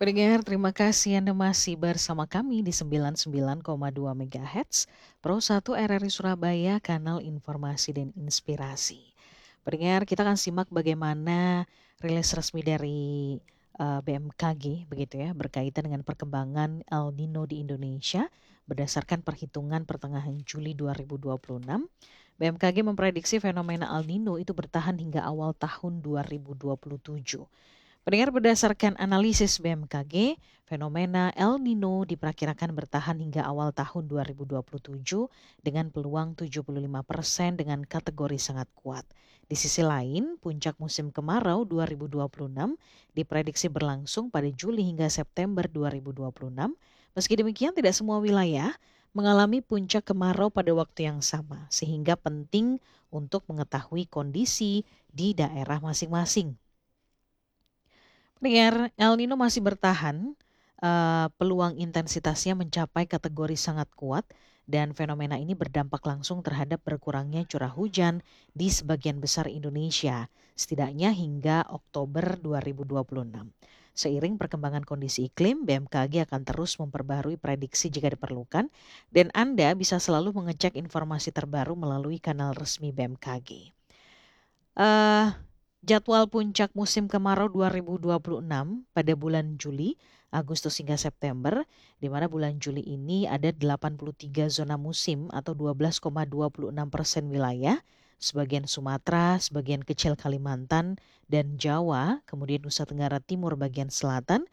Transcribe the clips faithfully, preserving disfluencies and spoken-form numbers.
Pendengar, terima kasih Anda masih bersama kami di sembilan puluh sembilan koma dua MHz, Pro satu R R I Surabaya, kanal informasi dan inspirasi. Pendengar, kita akan simak bagaimana rilis resmi dari eh, B M K G begitu ya, berkaitan dengan perkembangan El Nino di Indonesia berdasarkan perhitungan pertengahan Juli dua ribu dua puluh enam. B M K G memprediksi fenomena El Nino itu bertahan hingga awal tahun dua ribu dua puluh tujuh. Pendengar, berdasarkan analisis B M K G, fenomena El Nino diperkirakan bertahan hingga awal tahun dua ribu dua puluh tujuh dengan peluang tujuh puluh lima persen dengan kategori sangat kuat. Di sisi lain, puncak musim kemarau dua ribu dua puluh enam diprediksi berlangsung pada Juli hingga September dua ribu dua puluh enam. Meski demikian, tidak semua wilayah mengalami puncak kemarau pada waktu yang sama, sehingga penting untuk mengetahui kondisi di daerah masing-masing. Pendengar, El Nino masih bertahan, eh, peluang intensitasnya mencapai kategori sangat kuat dan fenomena ini berdampak langsung terhadap berkurangnya curah hujan di sebagian besar Indonesia, setidaknya hingga Oktober dua ribu dua puluh enam. Seiring perkembangan kondisi iklim, B M K G akan terus memperbarui prediksi jika diperlukan dan Anda bisa selalu mengecek informasi terbaru melalui kanal resmi B M K G. Eh, Jadwal puncak musim kemarau dua ribu dua puluh enam pada bulan Juli, Agustus hingga September, di mana bulan Juli ini ada delapan puluh tiga zona musim atau dua belas koma dua puluh enam persen wilayah, sebagian Sumatera, sebagian kecil Kalimantan, dan Jawa, kemudian Nusa Tenggara Timur bagian selatan,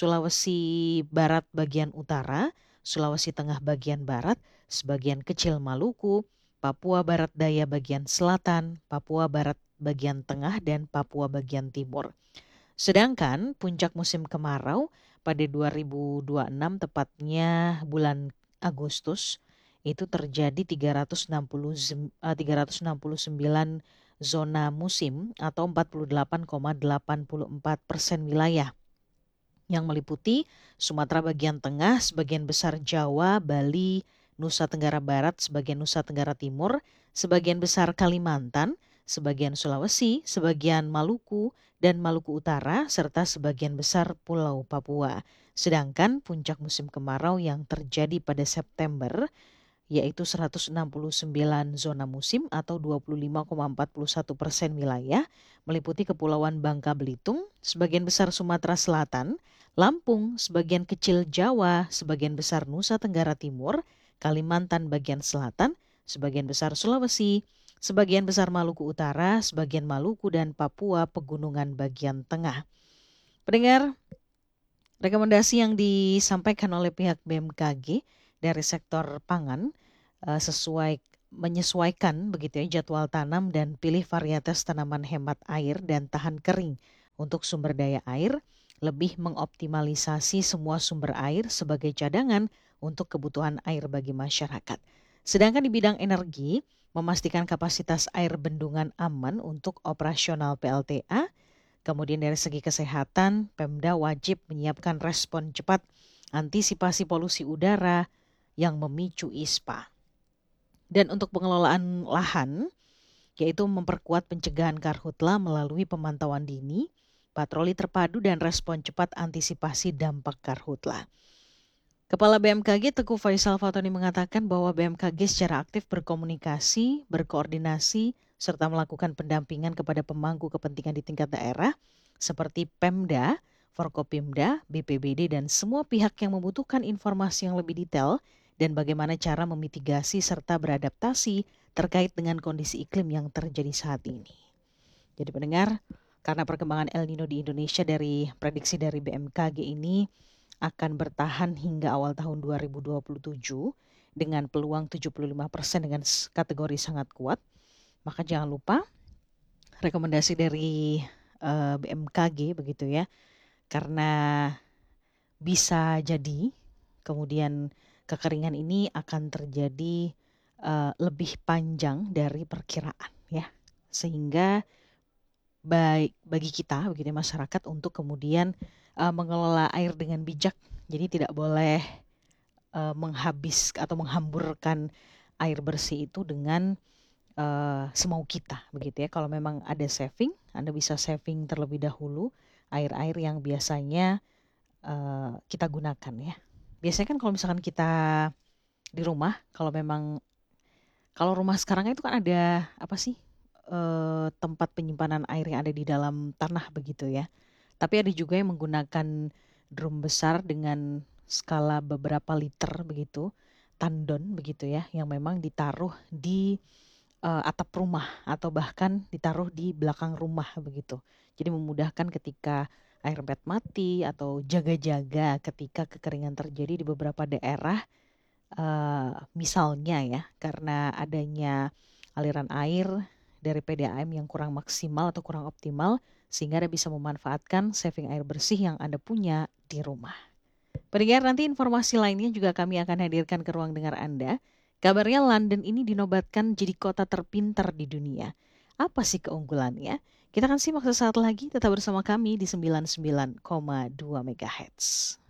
Sulawesi Barat bagian utara, Sulawesi Tengah bagian barat, sebagian kecil Maluku, Papua Barat Daya bagian selatan, Papua Barat bagian tengah, dan Papua bagian timur. Sedangkan puncak musim kemarau pada dua ribu dua puluh enam tepatnya bulan Agustus itu terjadi tiga ratus enam puluh, eh, tiga ratus enam puluh sembilan zona musim atau empat puluh delapan koma delapan empat persen wilayah yang meliputi Sumatera bagian tengah, sebagian besar Jawa, Bali, Nusa Tenggara Barat, sebagian Nusa Tenggara Timur, sebagian besar Kalimantan, sebagian Sulawesi, sebagian Maluku, dan Maluku Utara, serta sebagian besar Pulau Papua. Sedangkan puncak musim kemarau yang terjadi pada September yaitu seratus enam puluh sembilan zona musim atau dua puluh lima koma empat satu persen wilayah, meliputi Kepulauan Bangka Belitung, sebagian besar Sumatera Selatan, Lampung, sebagian kecil Jawa, sebagian besar Nusa Tenggara Timur, Kalimantan bagian selatan, sebagian besar Sulawesi, sebagian besar Maluku Utara, sebagian Maluku dan Papua Pegunungan bagian tengah. Pendengar, rekomendasi yang disampaikan oleh pihak B M K G dari sektor pangan uh, sesuai menyesuaikan begitu ya jadwal tanam dan pilih varietas tanaman hemat air dan tahan kering untuk sumber daya air, lebih mengoptimalisasi semua sumber air sebagai cadangan untuk kebutuhan air bagi masyarakat. Sedangkan di bidang energi, memastikan kapasitas air bendungan aman untuk operasional P L T A. Kemudian dari segi kesehatan, Pemda wajib menyiapkan respon cepat antisipasi polusi udara yang memicu ispa. Dan untuk pengelolaan lahan, yaitu memperkuat pencegahan karhutla melalui pemantauan dini, patroli terpadu dan respon cepat antisipasi dampak karhutla. Kepala B M K G Teguh Faisal Fatoni mengatakan bahwa B M K G secara aktif berkomunikasi, berkoordinasi, serta melakukan pendampingan kepada pemangku kepentingan di tingkat daerah seperti Pemda, Forkopimda, B P B D, dan semua pihak yang membutuhkan informasi yang lebih detail dan bagaimana cara memitigasi serta beradaptasi terkait dengan kondisi iklim yang terjadi saat ini. Jadi pendengar, karena perkembangan El Nino di Indonesia dari prediksi dari B M K G ini akan bertahan hingga awal tahun dua ribu dua puluh tujuh dengan peluang tujuh puluh lima persen dengan kategori sangat kuat, maka jangan lupa rekomendasi dari uh, B M K G begitu ya, karena bisa jadi kemudian kekeringan ini akan terjadi uh, lebih panjang dari perkiraan ya, sehingga baik bagi kita begitu masyarakat untuk kemudian uh, mengelola air dengan bijak. Jadi tidak boleh uh, menghabis atau menghamburkan air bersih itu dengan uh, semau kita begitu ya. Kalau memang ada saving, Anda bisa saving terlebih dahulu air-air yang biasanya eee, kita gunakan ya. Biasanya kan kalau misalkan kita di rumah, kalau memang kalau rumah sekarang itu kan ada apa sih, eee, tempat penyimpanan air yang ada di dalam tanah begitu ya. Tapi ada juga yang menggunakan drum besar dengan skala beberapa liter begitu, tandon begitu ya, yang memang ditaruh di, eee, atap rumah atau bahkan ditaruh di belakang rumah begitu. Jadi memudahkan ketika air bed mati atau jaga-jaga ketika kekeringan terjadi di beberapa daerah, eee, misalnya ya karena adanya aliran air dari P D A M yang kurang maksimal atau kurang optimal, sehingga Anda bisa memanfaatkan saving air bersih yang Anda punya di rumah. Pendengar, nanti informasi lainnya juga kami akan hadirkan ke ruang dengar Anda. Kabarnya London ini dinobatkan jadi kota terpintar di dunia. Apa sih keunggulannya? Kita akan simak sesaat lagi, tetap bersama kami di sembilan puluh sembilan koma dua MHz.